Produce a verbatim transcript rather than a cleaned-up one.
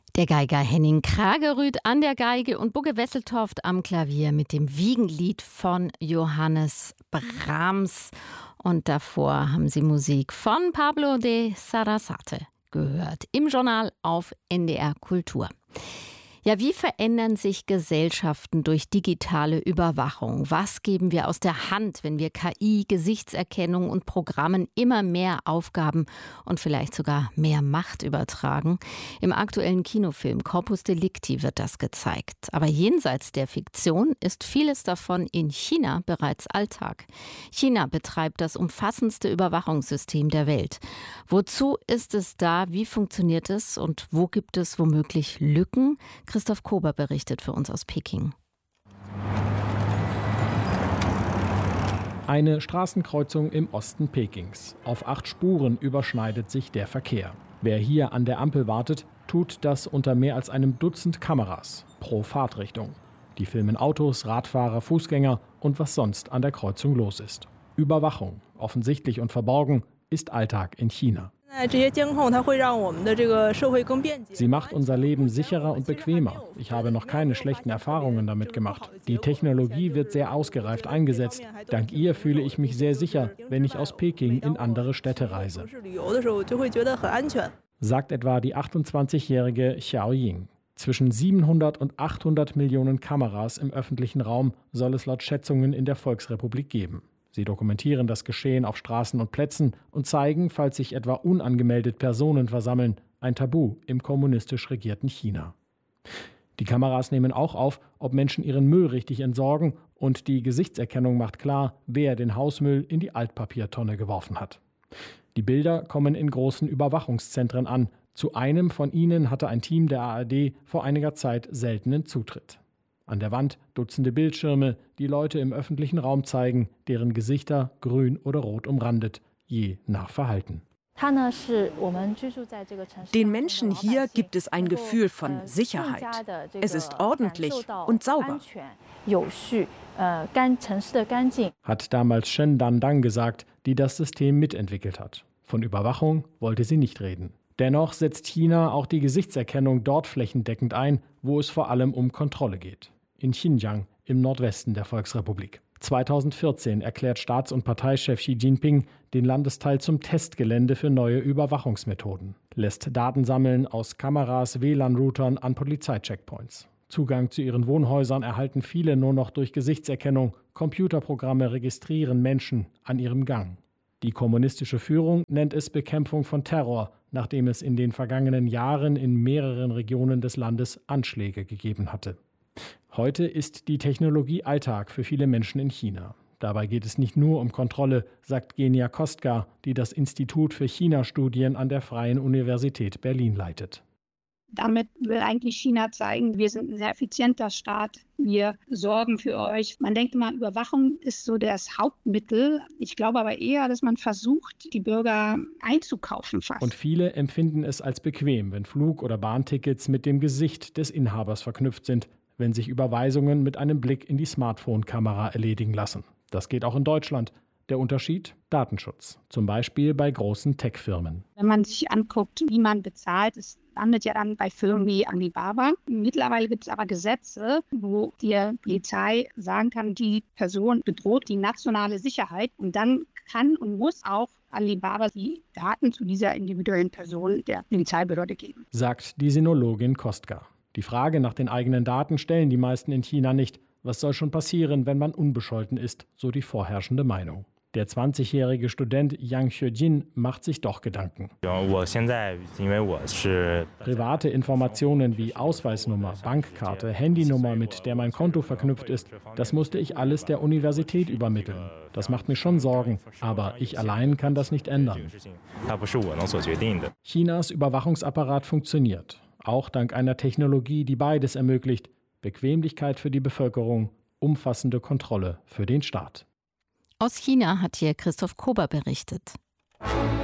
Der Geiger Henning Kragerüth an der Geige und Bugge Wesseltoft am Klavier mit dem Wiegenlied von Johannes Brahms. Und davor haben Sie Musik von Pablo de Sarasate gehört. Im Journal auf N D R Kultur. Ja, wie verändern sich Gesellschaften durch digitale Überwachung? Was geben wir aus der Hand, wenn wir K I, Gesichtserkennung und Programmen immer mehr Aufgaben und vielleicht sogar mehr Macht übertragen? Im aktuellen Kinofilm Corpus Delicti wird das gezeigt. Aber jenseits der Fiktion ist vieles davon in China bereits Alltag. China betreibt das umfassendste Überwachungssystem der Welt. Wozu ist es da? Wie funktioniert es? Und wo gibt es womöglich Lücken? Christoph Kober berichtet für uns aus Peking. Eine Straßenkreuzung im Osten Pekings. Auf acht Spuren überschneidet sich der Verkehr. Wer hier an der Ampel wartet, tut das unter mehr als einem Dutzend Kameras pro Fahrtrichtung. Die filmen Autos, Radfahrer, Fußgänger und was sonst an der Kreuzung los ist. Überwachung, offensichtlich und verborgen, ist Alltag in China. Sie macht unser Leben sicherer und bequemer. Ich habe noch keine schlechten Erfahrungen damit gemacht. Die Technologie wird sehr ausgereift eingesetzt. Dank ihr fühle ich mich sehr sicher, wenn ich aus Peking in andere Städte reise, sagt etwa die achtundzwanzigjährige Xiao Ying. Zwischen siebenhundert und achthundert Millionen Kameras im öffentlichen Raum soll es laut Schätzungen in der Volksrepublik geben. Sie dokumentieren das Geschehen auf Straßen und Plätzen und zeigen, falls sich etwa unangemeldet Personen versammeln, ein Tabu im kommunistisch regierten China. Die Kameras nehmen auch auf, ob Menschen ihren Müll richtig entsorgen, und die Gesichtserkennung macht klar, wer den Hausmüll in die Altpapiertonne geworfen hat. Die Bilder kommen in großen Überwachungszentren an. Zu einem von ihnen hatte ein Team der A R D vor einiger Zeit seltenen Zutritt. An der Wand Dutzende Bildschirme, die Leute im öffentlichen Raum zeigen, deren Gesichter grün oder rot umrandet, je nach Verhalten. Den Menschen hier gibt es ein Gefühl von Sicherheit. Es ist ordentlich und sauber, hat damals Shen Dandang gesagt, die das System mitentwickelt hat. Von Überwachung wollte sie nicht reden. Dennoch setzt China auch die Gesichtserkennung dort flächendeckend ein, wo es vor allem um Kontrolle geht. In Xinjiang im Nordwesten der Volksrepublik. zweitausendvierzehn erklärt Staats- und Parteichef Xi Jinping den Landesteil zum Testgelände für neue Überwachungsmethoden. Lässt Daten sammeln aus Kameras, W L A N-Routern an Polizeicheckpoints. Zugang zu ihren Wohnhäusern erhalten viele nur noch durch Gesichtserkennung. Computerprogramme registrieren Menschen an ihrem Gang. Die kommunistische Führung nennt es Bekämpfung von Terror, nachdem es in den vergangenen Jahren in mehreren Regionen des Landes Anschläge gegeben hatte. Heute ist die Technologie Alltag für viele Menschen in China. Dabei geht es nicht nur um Kontrolle, sagt Genia Kostka, die das Institut für China-Studien an der Freien Universität Berlin leitet. Damit will eigentlich China zeigen, wir sind ein sehr effizienter Staat, wir sorgen für euch. Man denkt immer, Überwachung ist so das Hauptmittel. Ich glaube aber eher, dass man versucht, die Bürger einzukaufen fast. Und viele empfinden es als bequem, wenn Flug- oder Bahntickets mit dem Gesicht des Inhabers verknüpft sind, wenn sich Überweisungen mit einem Blick in die Smartphone-Kamera erledigen lassen. Das geht auch in Deutschland. Der Unterschied? Datenschutz. Zum Beispiel bei großen Tech-Firmen. Wenn man sich anguckt, wie man bezahlt, es landet ja dann bei Firmen wie Alibaba. Mittlerweile gibt es aber Gesetze, wo die Polizei sagen kann, die Person bedroht die nationale Sicherheit. Und dann kann und muss auch Alibaba die Daten zu dieser individuellen Person der Polizeibehörde geben, sagt die Sinologin Kostka. Die Frage nach den eigenen Daten stellen die meisten in China nicht. Was soll schon passieren, wenn man unbescholten ist, so die vorherrschende Meinung. Der zwanzigjährige Student Yang Xuejin macht sich doch Gedanken. Private Informationen wie Ausweisnummer, Bankkarte, Handynummer, mit der mein Konto verknüpft ist, das musste ich alles der Universität übermitteln. Das macht mir schon Sorgen, aber ich allein kann das nicht ändern. Chinas Überwachungsapparat funktioniert, auch dank einer Technologie, die beides ermöglicht: Bequemlichkeit für die Bevölkerung, umfassende Kontrolle für den Staat. Aus China hat hier Christoph Kober berichtet.